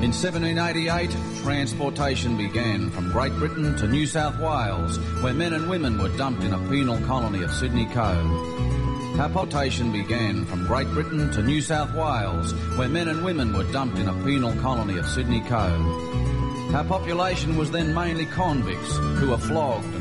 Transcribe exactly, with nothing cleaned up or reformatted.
In seventeen eighty-eight, transportation began from Great Britain to New South Wales, where men and women were dumped in a penal colony of Sydney Cove. Deportation began from Great Britain to New South Wales, where men and women were dumped in a penal colony of Sydney Cove. Our population was then mainly convicts who were flogged and